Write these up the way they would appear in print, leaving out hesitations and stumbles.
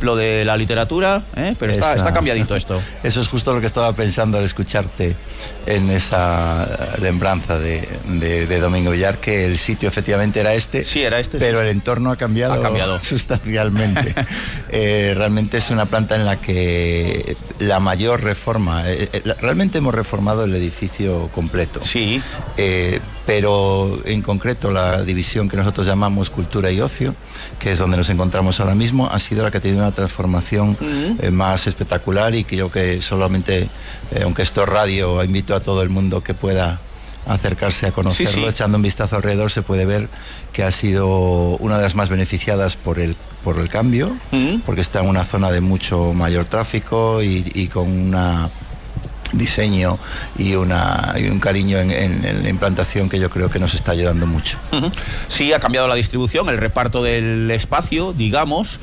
templo de la literatura, pero está cambiadito esto. Eso es justo lo que estaba pensando al escucharte en esa lembranza de Domingo Villar, que el sitio efectivamente era este, sí, era este, pero sí. El entorno ha cambiado sustancialmente. Realmente es una planta en la que la mayor reforma, realmente hemos reformado el edificio completo. Sí. Pero en concreto la división que nosotros llamamos Cultura y Ocio, que es donde nos encontramos ahora mismo, ha sido la que ha tenido una transformación más espectacular, y que yo que solamente, aunque esto es radio, invito a todo el mundo que pueda acercarse a conocerlo. Sí. Echando un vistazo alrededor se puede ver que ha sido una de las más beneficiadas por el cambio, porque está en una zona de mucho mayor tráfico y con una diseño y un cariño en la implantación que yo creo que nos está ayudando mucho. Sí, ha cambiado la distribución, el reparto del espacio, digamos.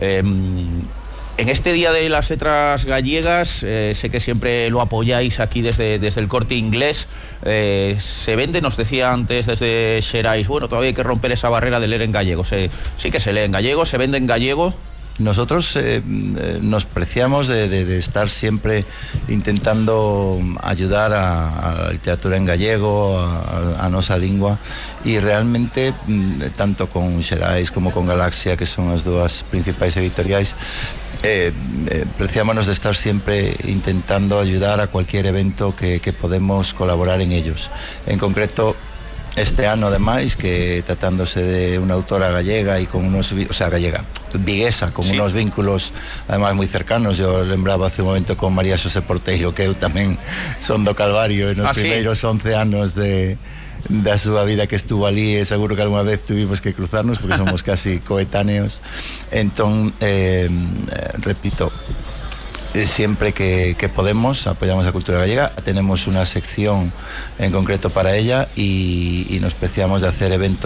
En este Día de las Letras Gallegas, sé que siempre lo apoyáis aquí desde el Corte Inglés. Se vende, nos decía antes desde Xerais, bueno, todavía hay que romper esa barrera de leer en gallego. Sí que se lee en gallego, se vende en gallego. Nosotros nos preciamos de estar siempre intentando ayudar a la literatura en gallego, a nosa lingua, y realmente tanto con Xerais como con Galaxia, que son as dúas principais editoriais, preciámonos de estar siempre intentando ayudar a cualquier evento que podemos colaborar en ellos. En concreto, este ano, ademais, que tratándose de unha autora gallega e con unos, viguesa, con unos vínculos además moi cercanos. Yo lembraba hace un momento con María Xosé Porteiro, que eu tamén son do Calvario, e nos primeiros 11 anos da súa vida que estuvo ali, seguro que alguna vez tuvimos que cruzarnos porque somos casi coetáneos. Entón, repito, siempre que podemos apoyamos a cultura gallega. Tenemos una sección en concreto para ella y nos preciamos de hacer eventos